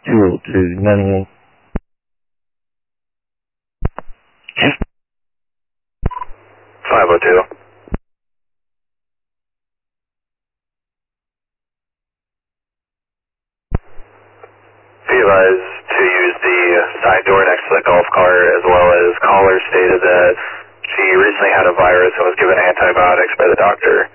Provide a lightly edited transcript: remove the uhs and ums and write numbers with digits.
202-91. 502. Be advised to use the side door next to the golf cart, as well as caller stated that she recently had a virus and was given antibiotics by the doctor.